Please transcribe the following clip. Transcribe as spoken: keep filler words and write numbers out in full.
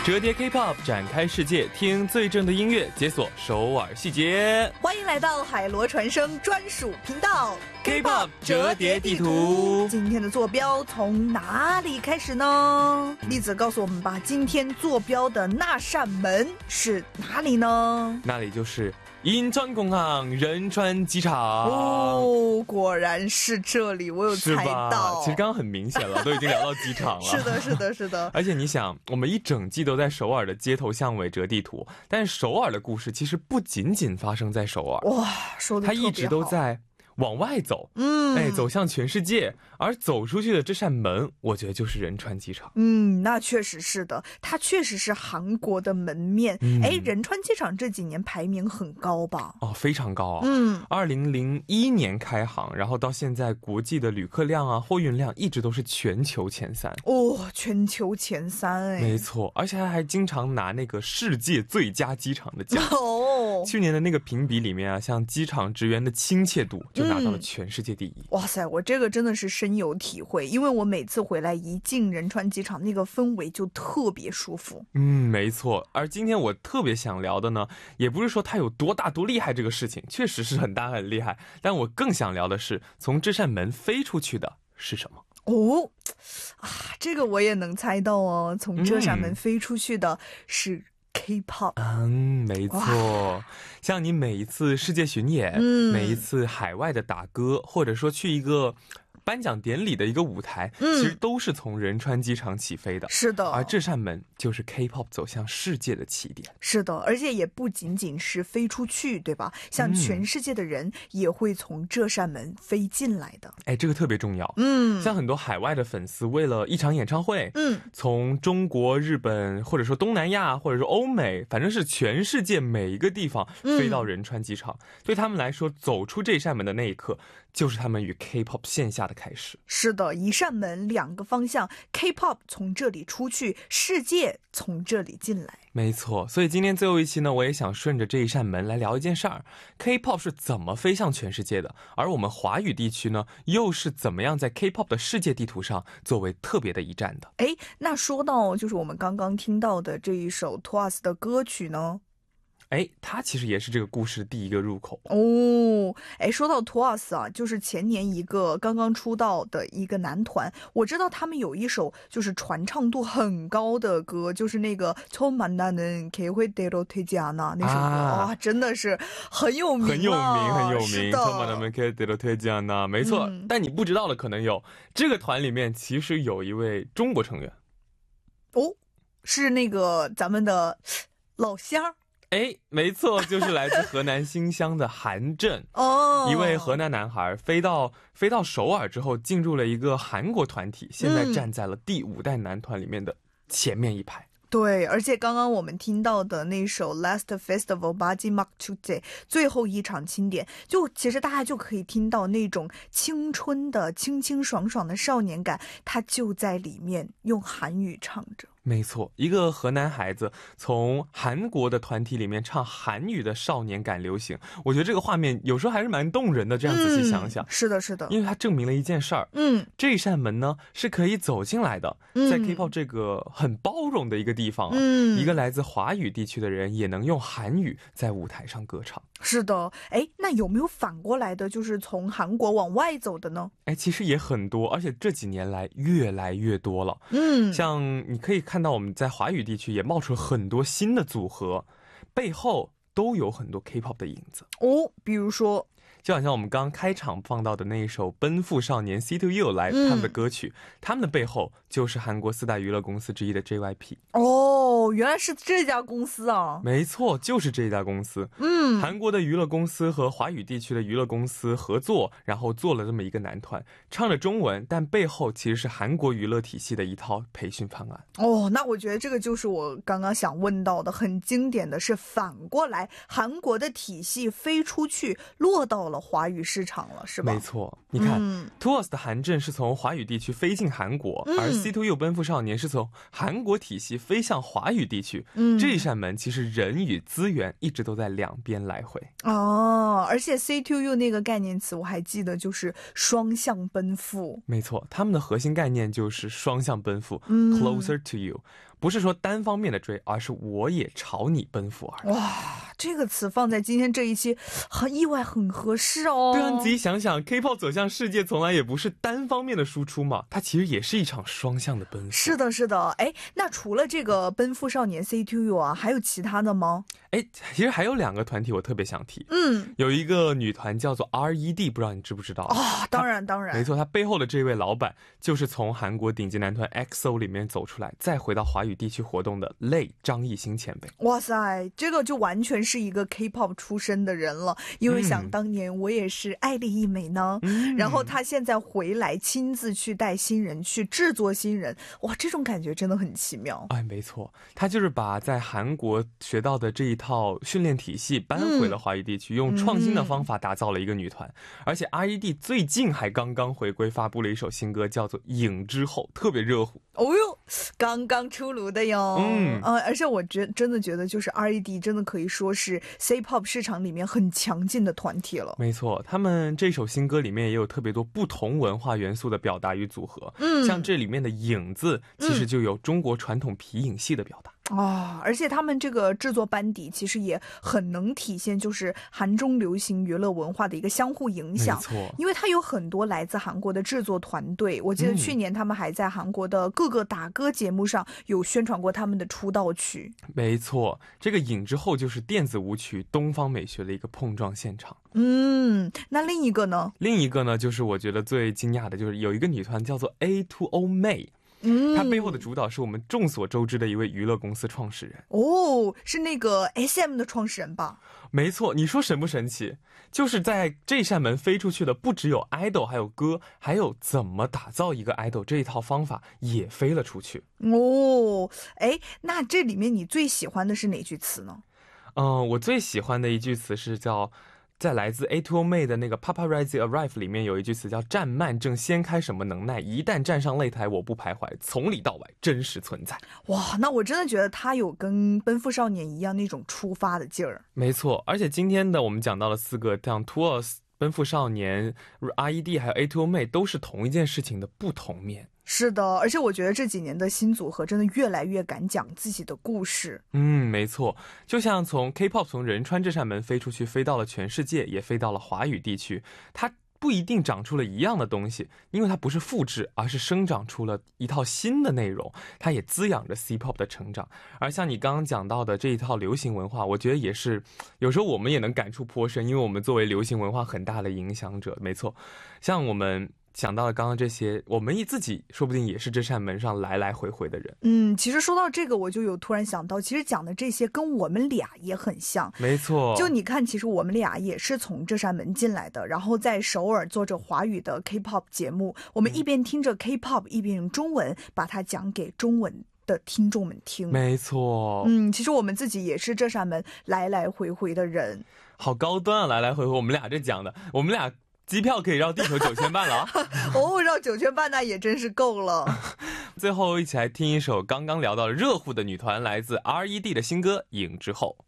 折叠 K-pop 展开世界，听最正的音乐，解锁首尔细节。 欢迎来到海螺传声专属频道 K-pop 折叠地图。 今天的坐标从哪里开始呢？栗子告诉我们吧，今天坐标的那扇门是哪里呢？ 那里就是인천공항仁川机场。 哦，果然是这里，我有猜到。 其实刚刚很明显了，都已经聊到机场了。 是的，是的，是的。 而且你想，我们一整季都在首尔的街头巷尾折地图，但是首尔的故事其实不仅仅发生在首尔。 哇，说得特别好。 它一直都在往外走， 嗯， 哎，走向全世界，而走出去的这扇门，我觉得就是仁川机场。 嗯，那确实是的，它确实是韩国的门面。哎、嗯，仁川机场这几年排名很高吧？ 哦，非常高啊。 嗯， 二零零一年开航，然后到现在国际的旅客量啊、货运量一直都是全球前三。 哦，全球前三哎， 没错，而且他还经常拿那个世界最佳机场的奖。 哦， 去年的那个评比里面啊，像机场职员的亲切度就拿到了全世界第一、嗯、 哇塞，我这个真的是深有体会，因为我每次回来一进仁川机场，那个氛围就特别舒服。 嗯，没错。而今天我特别想聊的呢，也不是说它有多大多厉害这个事情，确实是很大很厉害，但我更想聊的是从这扇门飞出去的是什么。 哦，啊，这个我也能猜到哦，从这扇门飞出去的是K-pop。 嗯，没错。像你每一次世界巡演、嗯、每一次海外的打歌，或者说去一个颁奖典礼的一个舞台、嗯、其实都是从仁川机场起飞的。 是的， 而这扇门就是 K-pop 走向世界的起点。 是的，而且也不仅仅是飞出去，对吧？像全世界的人也会从这扇门飞进来的。 哎，这个特别重要。 嗯， 像很多海外的粉丝为了一场演唱会，嗯，从中国、日本，或者说东南亚，或者说欧美，反正是全世界每一个地方飞到仁川机场、嗯、对他们来说，走出这扇门的那一刻就是他们与 K-pop 线下的开始。 是的，一扇门两个方向， K-pop 从这里出去，世界从这里进来。 没错，所以今天最后一期呢，我也想顺着这一扇门来聊一件事儿， K-pop 是怎么飞向全世界的，而我们华语地区呢，又是怎么样在 K-pop 的世界地图上作为特别的一站的。 哎，那说到就是我们刚刚听到的这一首 T W O S 的歌曲呢， 哎，它其实也是这个故事第一个入口哦。哎，说到 T W O S 啊，就是前年一个刚刚出道的一个男团，我知道他们有一首就是传唱度很高的歌，就是那个처음 만나는 계획대로 되지 않아那首歌，哇、啊，真的是很有名， 很有名，很有名。 是的， 처음 만나는 계획대로 되지 않아，没错、嗯。但你不知道的可能有，这个团里面其实有一位中国成员。 哦，是那个咱们的老乡。 哎，没错，就是来自河南新乡的韩正哦， 一位河南男孩，飞到飞到首尔之后，进入了一个韩国团体，现在站在了第五代男团里面的前面一排。嗯， 对，而且刚刚我们听到的那首 Last Festival 마지막 축제 最后一场庆典，就其实大家就可以听到那种青春的清清爽爽的少年感，他就在里面用韩语唱着。 没错，一个河南孩子从韩国的团体里面唱韩语的少年感流行，我觉得这个画面有时候还是蛮动人的，这样仔细想想、 嗯、是的是的， 因为它证明了一件事儿， 嗯， 这扇门呢是可以走进来的、嗯、在 K-pop 这个很包容的一个地方啊、嗯，一个来自华语地区的人也能用韩语在舞台上歌唱。 是的，哎，那有没有反过来的，就是从韩国往外走的呢？ 哎，其实也很多，而且这几年来越来越多了。 嗯， 像你可以看到我们在华语地区也冒出了很多新的组合，背后都有很多 K-pop 的影子。 哦，比如说就好像我们刚开场放到的那一首奔赴少年 C to U 来他们的歌曲、嗯、他们的背后就是韩国四大娱乐公司之一的 J Y P。 哦，原来是这家公司啊。 没错，就是这家公司。嗯，韩国的娱乐公司和华语地区的娱乐公司合作，然后做了这么一个男团，唱着中文，但背后其实是韩国娱乐体系的一套培训方案。 哦，那我觉得这个就是我刚刚想问到的，很经典的是反过来韩国的体系飞出去落到了华语市场了，是吧？ 没错，你看、嗯、T W O S 的韩正是从华语地区飞进韩国、嗯、而 C to U 奔赴少年是从韩国体系飞向华语地区、嗯、这一扇门其实人与资源一直都在两边来回。 哦，而且 C to U 那个概念词我还记得，就是双向奔赴。 没错，他们的核心概念就是双向奔赴、嗯、Closer to you， 不是说单方面的追，而是我也朝你奔赴而来。 哇，这个词放在今天这一期很意外，很合适哦。 对啊，你自己想想 K-pop 走向世界从来也不是单方面的输出嘛，它其实也是一场双向的奔赴。 是的，是的。哎，那除了这个奔赴少年 C two U 啊，还有其他的吗？ 哎，其实还有两个团体我特别想提。 嗯， 有一个女团叫做 R E D， 不知道你知不知道啊、哦？当然当然， 没错，她背后的这位老板就是从韩国顶级男团 X O 里面走出来，再回到华语地区活动的类张艺兴前辈。 哇塞，这个就完全是一个 K-pop 出身的人了，因为想当年我也是爱丽一美呢、嗯、然后他现在回来亲自去带新人，去制作新人，哇，这种感觉真的很奇妙。 哎，没错，他就是把在韩国学到的这一套训练体系搬回了华语地区、嗯、用创新的方法打造了一个女团、嗯、而且 R E D 最近还刚刚回归，发布了一首新歌叫做《影之后》，特别热乎。 哦哟，刚刚出炉的哟。嗯、呃、而且我觉真的觉得就是 R E D 真的可以说是 C-pop 市场里面很强劲的团体了。 没错，他们这首新歌里面也有特别多不同文化元素的表达与组合。嗯，像这里面的影字其实就有中国传统皮影戏的表达。 哦，而且他们这个制作班底其实也很能体现就是韩中流行娱乐文化的一个相互影响。 没错， 因为它有很多来自韩国的制作团队，我记得去年他们还在韩国的各个打歌节目上有宣传过他们的出道曲。 没错，这个影之后就是电子舞曲东方美学的一个碰撞现场。 嗯，那另一个呢？ 另一个呢，就是我觉得最惊讶的就是有一个女团叫做 A two O May。嗯，他背后的主导是我们众所周知的一位娱乐公司创始人。 哦，是那个 S M 的创始人吧？ 没错，你说神不神奇？就是在这扇门飞出去的不只有 idol， 还有歌，还有怎么打造一个 idol 这一套方法也飞了出去。 哦，哎，那这里面你最喜欢的是哪句词呢？ 嗯、呃，我最喜欢的一句词是叫。在来自 A two O May 的那个 Paparazzi Arrive 里面有一句词叫站慢正掀开什么能耐，一旦站上擂台我不徘徊，从里到外真实存在。 哇，那我真的觉得他有跟奔赴少年一样那种出发的劲儿。 没错，而且今天的我们讲到了四个，像 T W O S、奔赴少年、R E D 还有 A two O May 都是同一件事情的不同面。 是的，而且我觉得这几年的新组合真的越来越敢讲自己的故事。 嗯，没错，就像从 K-pop 从仁川这扇门飞出去，飞到了全世界，也飞到了华语地区，它不一定长出了一样的东西，因为它不是复制，而是生长出了一套新的内容，它也滋养着 C-pop 的成长。而像你刚刚讲到的这一套流行文化，我觉得也是有时候我们也能感触颇深，因为我们作为流行文化很大的影响者。没错，像我们想到了刚刚这些，我们自己说不定也是这扇门上来来回回的人。 嗯，其实说到这个，我就有突然想到，其实讲的这些跟我们俩也很像。 没错， 就你看，其实我们俩也是从这扇门进来的，然后在首尔做着华语的 K-pop 节目，我们一边听着 K-pop，、嗯、一边用中文把它讲给中文的听众们听。 没错， 嗯，其实我们自己也是这扇门来来回回的人。 好高端啊，来来回回，我们俩这讲的，我们俩机票可以绕地球九圈半了啊！ 哦，绕九圈半那也真是够了。 最后一起来听一首刚刚聊到热乎的女团，来自 R E D 的新歌《影之后》。